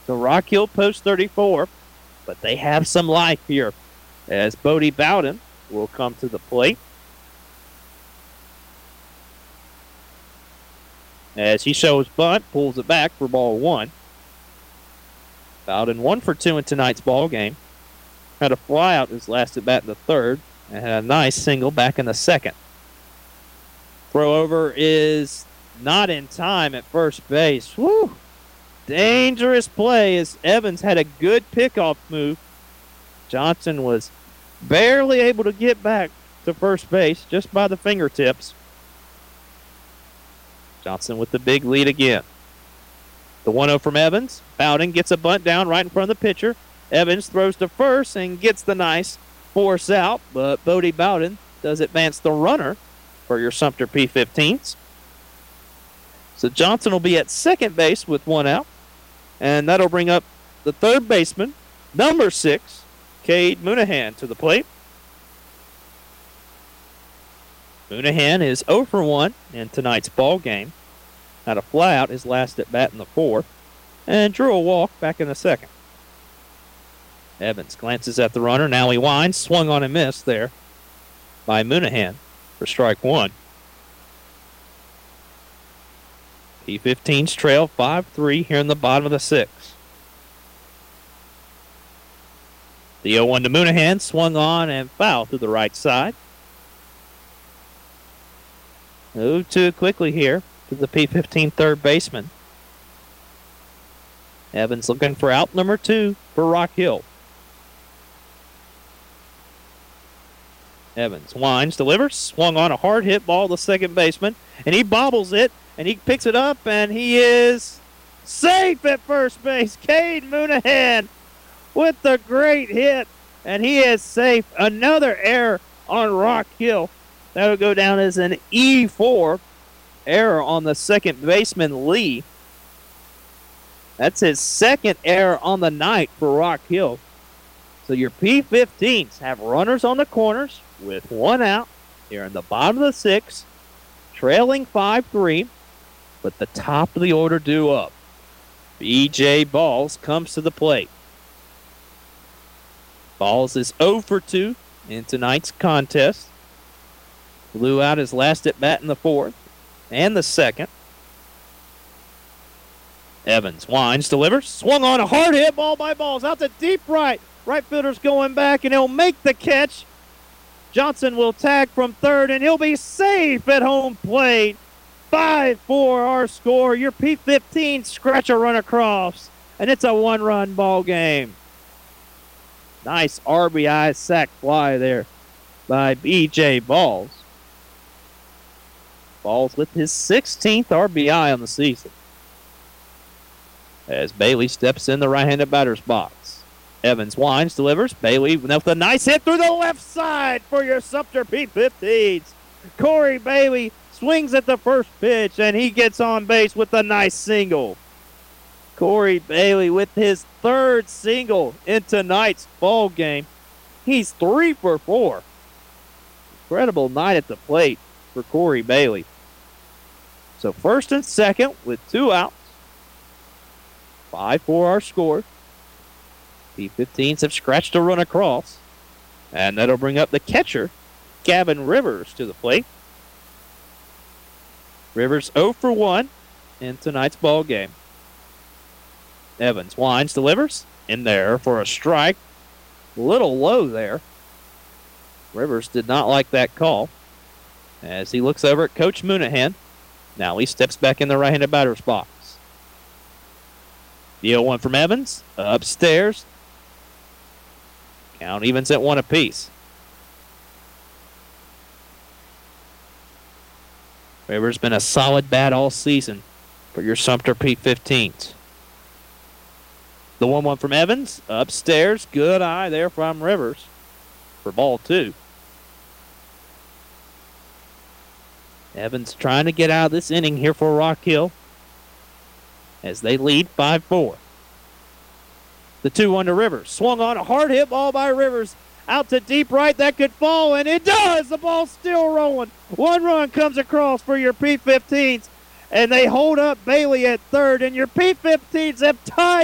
The Rock Hill post 34, but they have some life here as Bodie Bowden will come to the plate. As he shows bunt, pulls it back for ball one. Bowden 1 for 2 in tonight's ball game. Had a flyout his last at bat in the third and had a nice single back in the second. Throw over is not in time at first base. Woo! Dangerous play as Evans had a good pickoff move. Johnson was barely able to get back to first base just by the fingertips. Johnson with the big lead again. The 1-0 from Evans. Bowden gets a bunt down right in front of the pitcher. Evans throws to first and gets the nice force out, but Bodie Bowden does advance the runner for your Sumter P-15s. So Johnson will be at second base with one out, and that'll bring up the third baseman, number 6, Cade Moonahan, to the plate. Moonahan is 0 for 1 in tonight's ball game. Had a flyout his last at bat in the fourth, and drew a walk back in the second. Evans glances at the runner. Now he winds. Swung on and missed there by Moonahan for strike one. P-15s trail 5-3 here in the bottom of the sixth. The 0-1 to Moonahan. Swung on and foul to the right side. Moved too quickly here to the P-15 third baseman. Evans looking for out number 2 for Rock Hill. Evans winds, delivers, swung on a hard hit ball to second baseman, and he bobbles it, and he picks it up, and he is safe at first base. Cade Moonahan with the great hit, and he is safe. Another error on Rock Hill. That would go down as an E4 error on the second baseman, Lee. That's his second error on the night for Rock Hill. So your P-15s have runners on the corners with one out here in the bottom of the sixth, trailing 5-3, but the top of the order due up. B.J. Balls comes to the plate. Balls is 0 for 2 in tonight's contest. Blew out his last at bat in the fourth and the second. Evans winds, delivers, swung on a hard hit ball by Balls out to deep right. Right fielder's going back, and he'll make the catch. Johnson will tag from third, and he'll be safe at home plate. 5-4 our score. Your P-15 scratch a run across, and it's a one-run ball game. Nice RBI sac fly there by B.J. Balls. Balls with his 16th RBI on the season. As Bailey steps in the right-handed batter's box. Evans winds, delivers. Bailey with a nice hit through the left side for your Sumter P-15s. Corey Bailey swings at the first pitch, and he gets on base with a nice single. Corey Bailey with his third single in tonight's ball game. He's 3 for 4. Incredible night at the plate for Corey Bailey. So first and second with 2 outs. 5-4 our score. P-15s have scratched a run across. And that'll bring up the catcher, Gavin Rivers, to the plate. Rivers 0 for 1 in tonight's ball game. Evans winds, delivers. In there for a strike. A little low there. Rivers did not like that call. As he looks over at Coach Moonahan. Now he steps back in the right-handed batter's box. The 0-1 from Evans. Upstairs. Count evens at 1 apiece. Rivers been a solid bat all season for your Sumter P-15s. The 1-1 from Evans. Upstairs. Good eye there from Rivers for ball 2. Evans trying to get out of this inning here for Rock Hill as they lead 5-4. The 2-1 to Rivers. Swung on a hard hit ball by Rivers. Out to deep right. That could fall, and it does. The ball's still rolling. 1 run comes across for your P-15s, and they hold up Bailey at third, and your P-15s have tied